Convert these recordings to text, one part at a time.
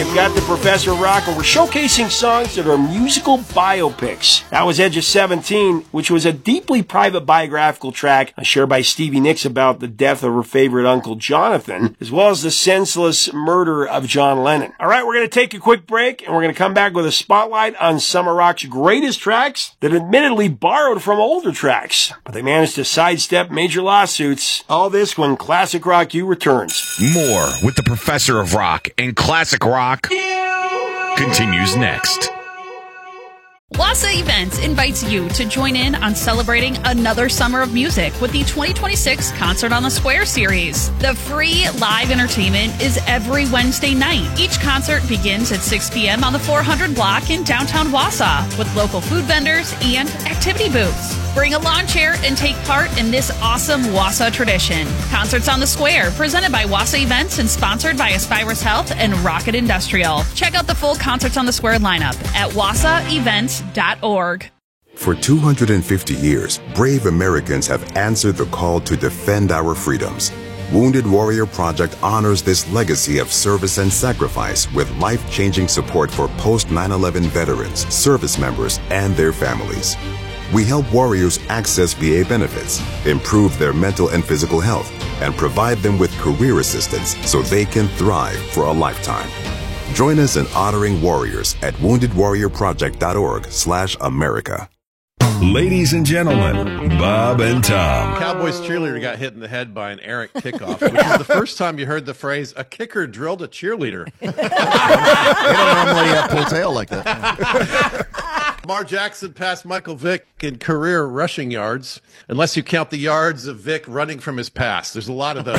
We've got the Professor of Rock, and we're showcasing songs that are musical biopics. That was Edge of 17, which was a deeply private biographical track shared by Stevie Nicks about the death of her favorite uncle Jonathan, as well as the senseless murder of John Lennon. All right, we're going to take a quick break, and we're going to come back with a spotlight on some of rock's greatest tracks that admittedly borrowed from older tracks, but they managed to sidestep major lawsuits. All this when Classic Rock U returns. More with the Professor of Rock and Classic Rock continues next. Wassa Events invites you to join in on celebrating another summer of music with the 2026 Concert on the Square series. The free live entertainment is every Wednesday night. Each concert begins at 6 p.m. on the 400 block in downtown Wausau with local food vendors and activity booths. Bring a lawn chair and take part in this awesome Wausau tradition. Concerts on the Square, presented by Wassa Events and sponsored by Aspirus Health and Rocket Industrial. Check out the full Concerts on the Square lineup at wassaevents.org. For 250 years, brave Americans have answered the call to defend our freedoms. Wounded Warrior Project honors this legacy of service and sacrifice with life-changing support for post-9/11 veterans, service members, and their families. We help warriors access VA benefits, improve their mental and physical health, and provide them with career assistance so they can thrive for a lifetime. Join us in honoring warriors at woundedwarriorproject.org/America. Ladies and gentlemen, Bob and Tom. Cowboys cheerleader got hit in the head by an errant kickoff, which is the first time you heard the phrase, a kicker drilled a cheerleader. You don't normally pull tail like that. Lamar Jackson passed Michael Vick in career rushing yards, unless you count the yards of Vick running from his past. There's a lot of those.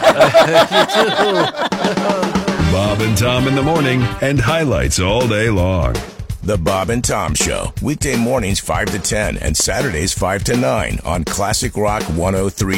Bob and Tom in the morning and highlights all day long. The Bob and Tom Show, weekday mornings 5 to 10 and Saturdays 5 to 9 on Classic Rock 103.